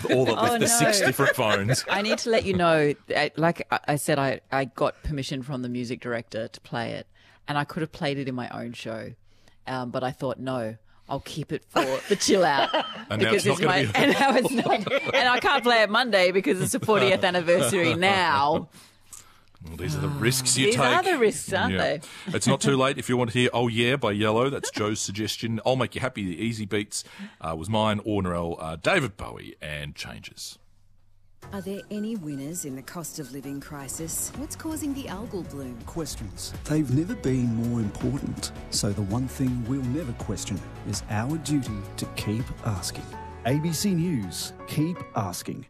the 6 different phones. I need to let you know, like I said, I got permission from the music director to play it, and I could have played it in my own show, but I thought, no, I'll keep it for the chill out. And now it's not going to be... And now it's not. And I can't play it Monday because it's the 40th anniversary now. Well, these are the risks you take. These are the risks, aren't they? It's not too late if you want to hear Oh Yeah by Yellow. That's Joe's suggestion. I'll Make You Happy, the Easy Beats was mine. Or Norell, David Bowie and Changes. Are there any winners in the cost of living crisis? What's causing the algal bloom? Questions. They've never been more important. So the one thing we'll never question is our duty to keep asking. ABC News. Keep asking.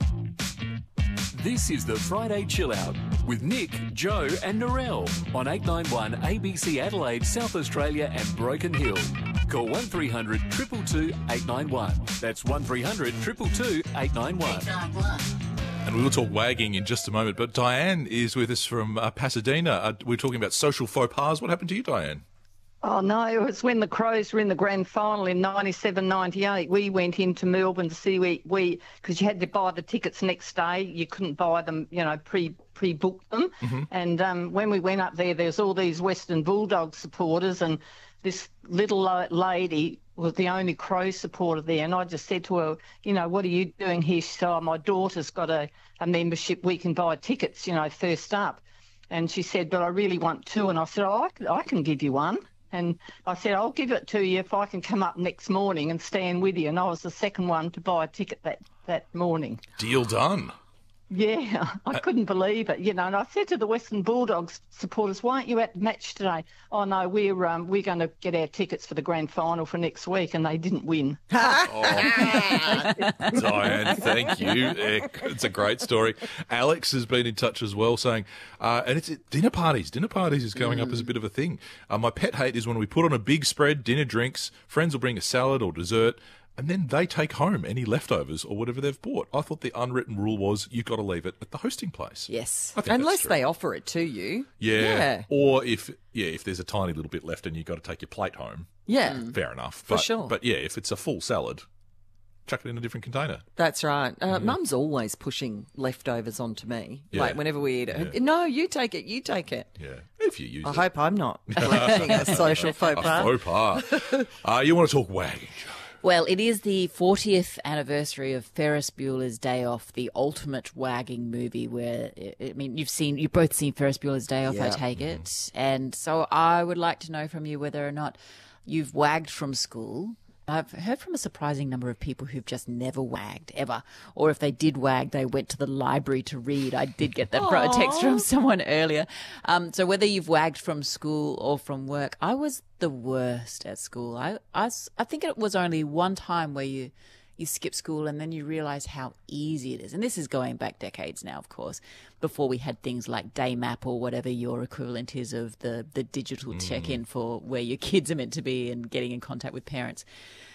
This is the Friday Chill Out with Nick, Joe and Norell on 891 ABC Adelaide, South Australia and Broken Hill. Call 1300 222 891. That's 1300 222 891. And we will talk wagging in just a moment, but Diane is with us from Pasadena. We're talking about social faux pas. What happened to you, Diane? Oh, no, it was when the Crows were in the grand final in 97-98. We went into Melbourne to see because you had to buy the tickets next day. You couldn't buy them, pre-book them. Mm-hmm. And when we went up there's all these Western Bulldogs supporters, and this little lady was the only Crow supporter there. And I just said to her, what are you doing here? She said, my daughter's got a membership. We can buy tickets, first up. And she said, but I really want to. And I said, I can give you one. And I said, I'll give it to you if I can come up next morning and stand with you. And I was the second one to buy a ticket that morning. Deal done. Yeah, I couldn't believe it, And I said to the Western Bulldogs supporters, why aren't you at the match today? Oh, no, we're going to get our tickets for the grand final for next week, and they didn't win. Diane, thank you. It's a great story. Alex has been in touch as well saying, and it's dinner parties. Dinner parties is going up as a bit of a thing. My pet hate is when we put on a big spread, dinner, drinks, friends will bring a salad or dessert, and then they take home any leftovers or whatever they've bought. I thought the unwritten rule was you've got to leave it at the hosting place. Yes. I think unless they offer it to you. Yeah. Or if there's a tiny little bit left and you've got to take your plate home. Yeah. Fair enough. For sure. But yeah, if it's a full salad, chuck it in a different container. That's right. Mum's always pushing leftovers onto me. Yeah. Like whenever we eat it. No, you take it. You take it. Yeah. If you use it. I hope I'm not collecting a social faux pas. A faux pas. You want to talk wagging, Joe? Well, it is the 40th anniversary of Ferris Bueller's Day Off, the ultimate wagging movie where, you've both seen Ferris Bueller's Day Off, I take it. And so I would like to know from you whether or not you've wagged from school. I've heard from a surprising number of people who've just never wagged, ever. Or if they did wag, they went to the library to read. I did get that text from someone earlier. So whether you've wagged from school or from work, I was the worst at school. I think it was only one time where you skip school and then you realise how easy it is. And this is going back decades now, of course, before we had things like Daymap or whatever your equivalent is of the digital check-in for where your kids are meant to be and getting in contact with parents.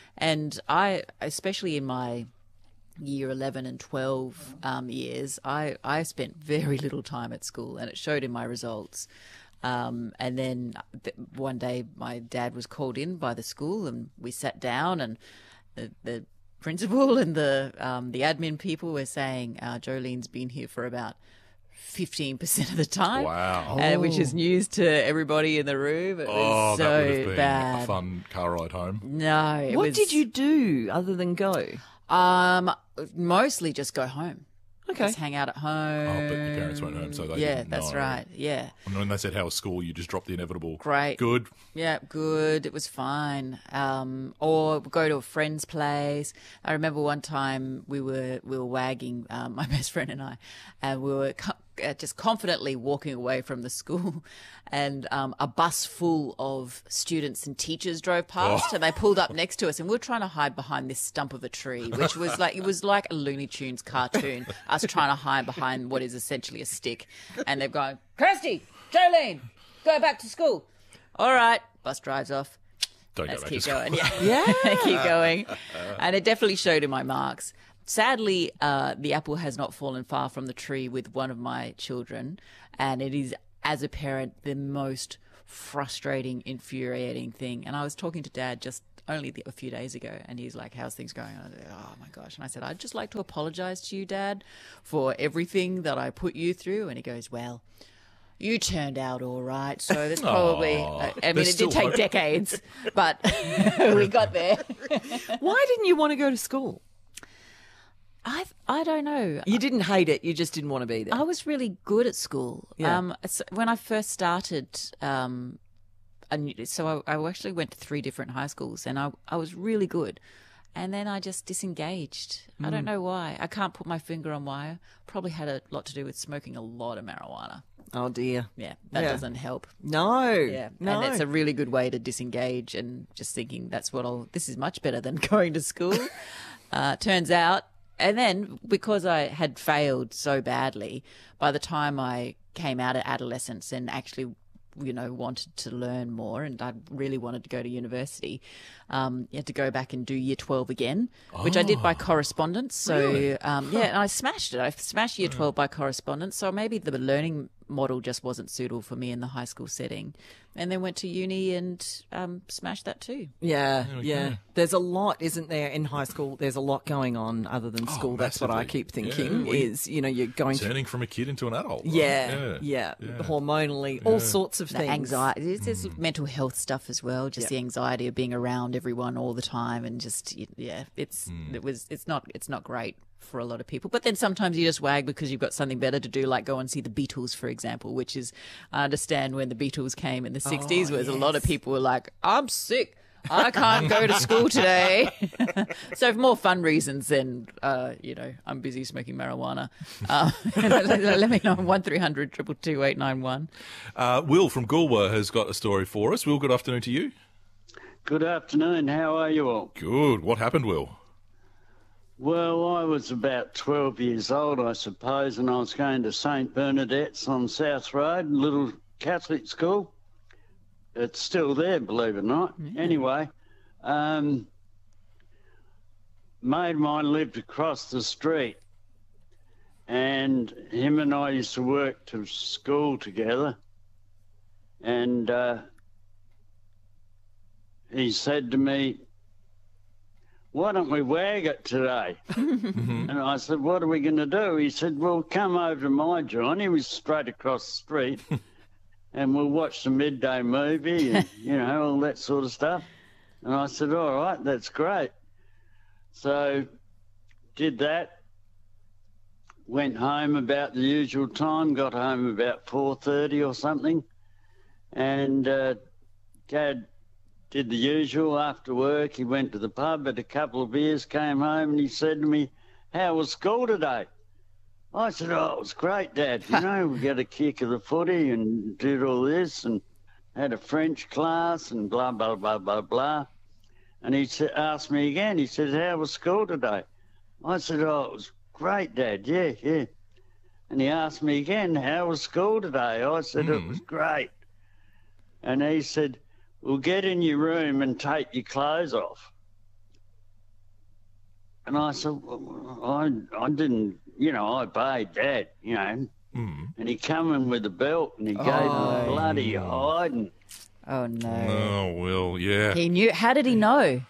And I, especially in my year 11 and 12 years, I spent very little time at school, and it showed in my results. And then one day my dad was called in by the school and we sat down, and the principal and the admin people were saying, Jolene's been here for about 15% of the time. Wow. Which is news to everybody in the room. It was so that would have been bad. a fun car ride home. No. What did you do other than go? Mostly just go home. Okay. Just hang out at home. Oh, but your parents weren't home, so they didn't that's know. right. Yeah. And when they said, how was school, you just dropped the inevitable. Great. Good. Yeah, good. It was fine. Or go to a friend's place. I remember one time we were wagging, my best friend and I, and we were just confidently walking away from the school, and a bus full of students and teachers drove past, and they pulled up next to us, and we were trying to hide behind this stump of a tree, which was like a Looney Tunes cartoon, us trying to hide behind what is essentially a stick. And they've gone, Kirsty, Jolene, go back to school. All right. Bus drives off. Let's keep going. Yeah. Keep going. And it definitely showed in my marks. Sadly, the apple has not fallen far from the tree with one of my children, and it is, as a parent, the most frustrating, infuriating thing. And I was talking to Dad just only a few days ago, and he's like, how's things going? And I was like, oh my gosh. And I said, I'd just like to apologize to you, Dad, for everything that I put you through. And he goes, well, you turned out all right. So there's probably, I mean, there's it still did take hope. decades, but we got there. Why didn't you want to go to school? I don't know. You didn't hate it. You just didn't want to be there. I was really good at school. Yeah. When I first started, I actually went to 3 different high schools, and I was really good. And then I just disengaged. I don't know why. I can't put my finger on why. Probably had a lot to do with smoking a lot of marijuana. Oh, dear. Yeah, that doesn't help. No. Yeah, No. and it's a really good way to disengage and just thinking this is much better than going to school. Turns out, and then because I had failed so badly, by the time I came out of adolescence and actually, wanted to learn more, and I really wanted to go to university, you had to go back and do year 12 again, which I did by correspondence. So, and I smashed it. I smashed year 12 by correspondence. So maybe the learning model just wasn't suitable for me in the high school setting. And then went to uni and smashed that too. Yeah. There's a lot, isn't there, in high school? There's a lot going on other than school. That's what I massively. keep thinking Yeah, is, you're going through. Turning from a kid into an adult. Yeah. Hormonally, all sorts of The things. anxiety, there's mental health stuff as well. Just the anxiety of being around everyone all the time, and just it's not great for a lot of people. But then sometimes you just wag because you've got something better to do, like go and see the Beatles, for example, which is, I understand when the Beatles came in the 60s, a lot of people were like, I'm sick. I can't go to school today. So for more fun reasons than, I'm busy smoking marijuana. Let me know on 1300 222 891. Will from Goolwa has got a story for us. Will, good afternoon to you. Good afternoon. How are you all? Good. What happened, Will? Well, I was about 12 years old, I suppose, and I was going to St Bernadette's on South Road, little Catholic school. It's still there, believe it or not. Yeah. Anyway, mate of mine lived across the street, and him and I used to work to school together, and he said to me, why don't we wag it today? And I said, what are we going to do? He said, well, come over to my joint. He was straight across the street. And we'll watch the midday movie and, all that sort of stuff. And I said, all right, that's great. So did that. Went home about the usual time. Got home about 4:30 or something. And Dad did the usual after work. He went to the pub, had a couple of beers, came home, and he said to me, how was school today? I said, oh, it was great, Dad. We got a kick of the footy and did all this and had a French class and blah, blah, blah, blah, blah. And he asked me again, he said, how was school today? I said, oh, it was great, Dad, yeah. And he asked me again, how was school today? I said, it was great. And he said, well, get in your room and take your clothes off. And I said, well, I didn't, I obeyed Dad, And he come in with a belt and he gave me a bloody hiding. Oh, no. Oh, Will, yeah. He knew. How did he know?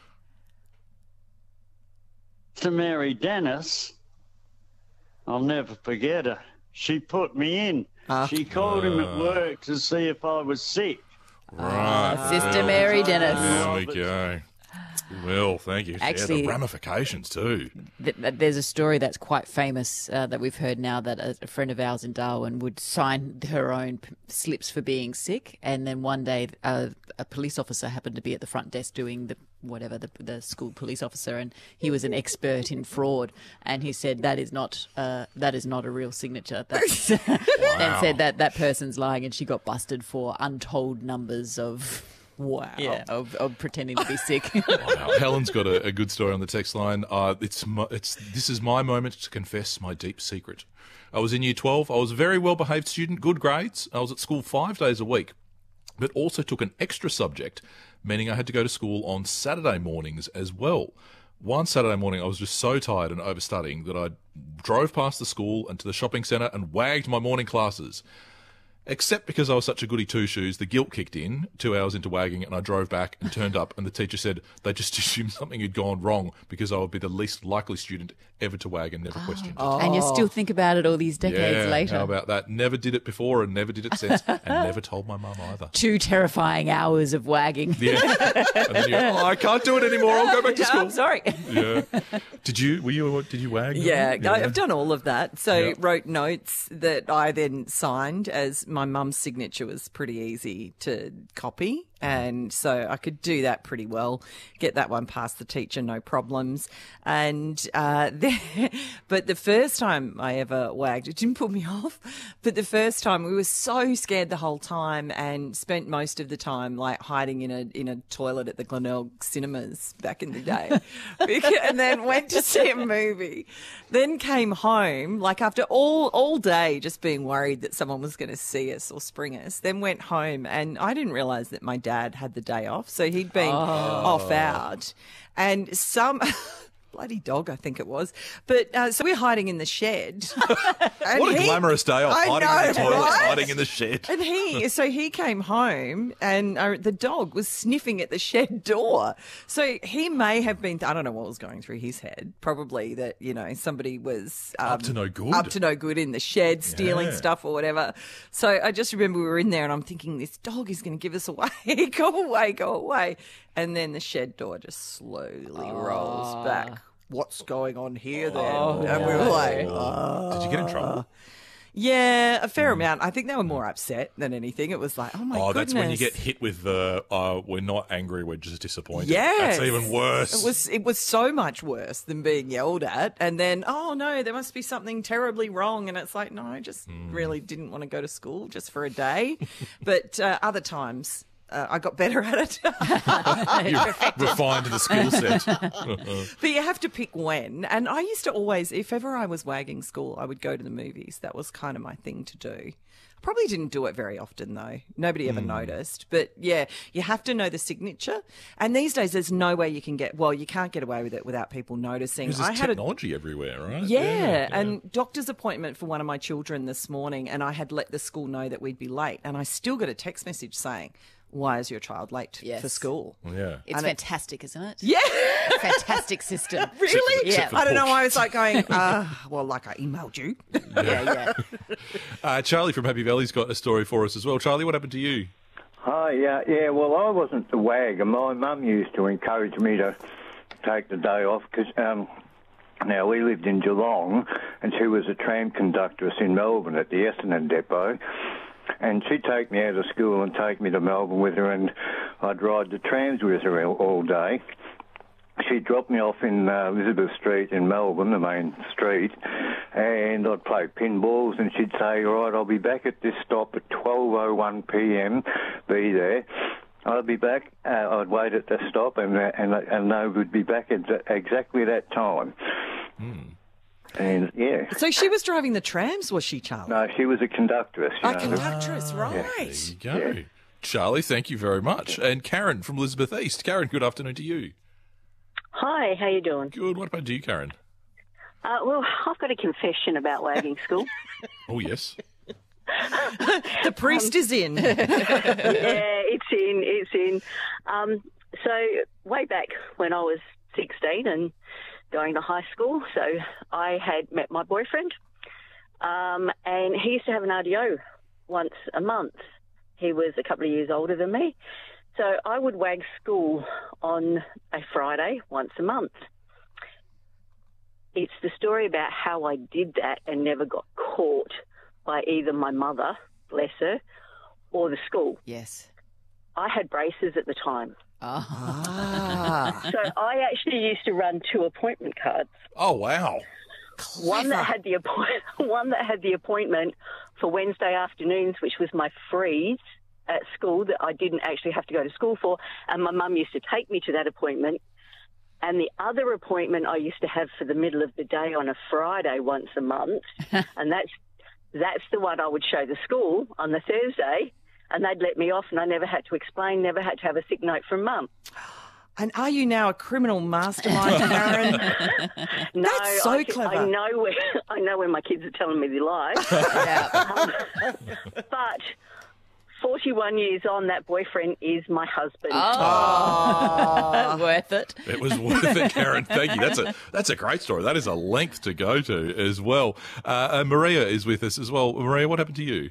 To Mary Dennis, I'll never forget her. She put me in. She called him at work to see if I was sick. Right. Sister Mary Dennis. There we go. Well, thank you. Actually, the ramifications too. There's a story that's quite famous that we've heard now, that a friend of ours in Darwin would sign her own slips for being sick, and then one day a police officer happened to be at the front desk doing the school police officer, and he was an expert in fraud, and he said that is not a real signature. That's and said that person's lying, and she got busted for untold numbers of. Wow. Yeah, of pretending to be sick. Wow. Helen's got a good story on the text line. This is my moment to confess my deep secret. I was in year 12. I was a very well-behaved student, good grades. I was at school 5 days a week, but also took an extra subject, meaning I had to go to school on Saturday mornings as well. One Saturday morning, I was just so tired and overstudying that I drove past the school and to the shopping centre and wagged my morning classes. Except because I was such a goody two-shoes, the guilt kicked in 2 hours into wagging, and I drove back and turned up, and the teacher said they just assumed something had gone wrong because I would be the least likely student ever to wag and never questioned it. And you still think about it all these decades later. How about that? Never did it before and never did it since, and never told my mum either. 2 terrifying hours of wagging. Yeah. And then you go, I can't do it anymore. I'll go back to school. I'm sorry. Yeah. Did you wag? Yeah, I've done all of that. So Yeah. wrote notes that I then signed, as my mum's signature was pretty easy to copy. And so I could do that pretty well, get that one past the teacher, no problems. And but the first time I ever wagged, it didn't put me off. But the first time, we were so scared the whole time and spent most of the time like hiding in a toilet at the Glenelg cinemas back in the day, and then went to see a movie. Then came home, like after all day just being worried that someone was going to see us or spring us. Then went home, and I didn't realise that my dad had the day off, so he'd been off out, and some bloody dog, I think it was. But so we're hiding in the shed. What a glamorous day off, hiding in the toilet, right? hiding in the shed. And he came home, and the dog was sniffing at the shed door. So he may have been, I don't know what was going through his head. Probably that, somebody was Up to no good. Up to no good in the shed, stealing Yeah. stuff or whatever. So I just remember we were in there, and I'm thinking, this dog is going to give us away. Go away, go away. And then the shed door just slowly rolls back. What's going on here then? And we were like, Did you get in trouble? yeah, a fair amount. I think they were more upset than anything. It was like, oh my goodness. That's when you get hit with the, we're not angry, we're just disappointed. Yes. That's even worse. It was so much worse than being yelled at. And then, oh no, there must be something terribly wrong. And it's like, no, I just really didn't want to go to school just for a day. But other times, I got better at it. You refined the skill set. But you have to pick when. And I used to always, if ever I was wagging school, I would go to the movies. That was kind of my thing to do. I probably didn't do it very often, though. Nobody ever noticed. But, yeah, you have to know the signature. And these days, there's no way you can't get away with it without people noticing. Because there's technology everywhere, right? Yeah, and doctor's appointment for one of my children this morning, and I had let the school know that we'd be late. And I still got a text message saying, why is your child late for school? Yeah. It's fantastic, isn't it? Yeah. Fantastic system. Really? Except for I don't know. push. I was like going, like I emailed you. Yeah. Charlie from Happy Valley's got a story for us as well. Charlie, what happened to you? Hi, yeah. Well, I wasn't the wag, and my mum used to encourage me to take the day off because now we lived in Geelong, and she was a tram conductress in Melbourne at the Essendon depot. And she'd take me out of school and take me to Melbourne with her, and I'd ride the trams with her all day. She'd drop me off in Elizabeth Street in Melbourne, the main street, and I'd play pinballs, and she'd say, all right, I'll be back at this stop at 12:01 p.m, be there. I'd be back, I'd wait at the stop, and they would be back at exactly that time. And, yeah. So she was driving the trams, was she, Charlie? No, she was a conductress. A conductress, right. There you go. Charlie, thank you very much. And Karen from Elizabeth East. Karen, good afternoon to you. Hi, how you doing? Good. What about you, Karen? Well, I've got a confession about wagging school. Oh, yes. The priest is in. Yeah, it's in. So way back when I was 16 and going to high school, so I had met my boyfriend, and he used to have an RDO once a month. He was a couple of years older than me, so I would wag school on a Friday once a month. It's the story about how I did that and never got caught by either my mother, bless her, or the school. Yes. I had braces at the time. Ah. So I actually used to run 2 appointment cards. Oh, wow. One that had the appointment for Wednesday afternoons, which was my freeze at school that I didn't actually have to go to school for, and my mum used to take me to that appointment. And the other appointment I used to have for the middle of the day on a Friday once a month, and that's the one I would show the school on the Thursday, and they'd let me off, and I never had to explain, never had to have a sick note from mum. And are you now a criminal mastermind, Karen? No, That's so clever. I know when my kids are telling me they lie. But 41 years on, that boyfriend is my husband. Oh, worth it. It was worth it, Karen. Thank you. That's a great story. That is a length to go to as well. Maria is with us as well. Maria, what happened to you?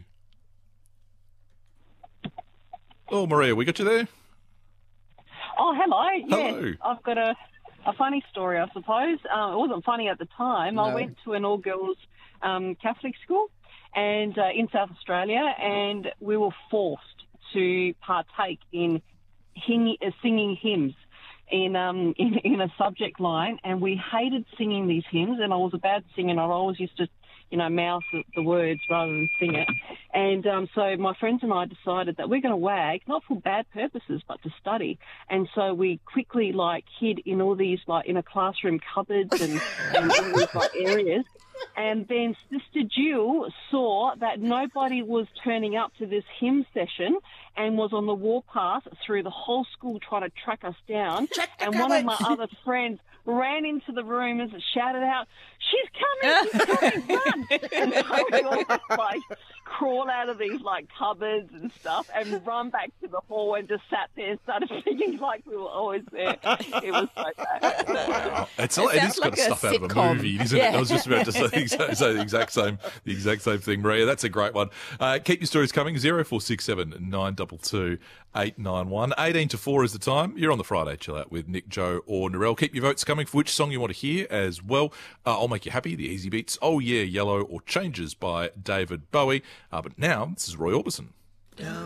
Oh, Maria, we got you there? Oh, hello. Yes, Hello. I've got a funny story, I suppose. It wasn't funny at the time. No. I went to an all-girls Catholic school and in South Australia, and we were forced to partake in singing hymns in a subject line, and we hated singing these hymns, and I was a bad singer, and I always used to mouth the words rather than sing it. And so my friends and I decided that we're going to WAG, not for bad purposes, but to study. And so we quickly, hid in all these, in a classroom cupboards and in these, areas. And then Sister Jill saw that nobody was turning up to this hymn session and was on the warpath through the whole school trying to track us down. And one of my other friends ran into the room and shouted out, she's coming, run! And so we all just, crawl out of these, cupboards and stuff and run back to the hall and just sat there and started singing like we were always there. It was so bad. Wow. It is kind of stuff out of a movie, isn't it? I was just about to say the exact same thing, Maria. That's a great one. Keep your stories coming. 0467 922 891. 18 to 4 is the time. You're on the Friday Chill Out with Nick, Joe or Narelle. Keep your votes coming for which song you want to hear as well. I'll Make You Happy, the Easy Beats, Oh Yeah, Yellow or Changes by David Bowie. But now, this is Roy Orbison.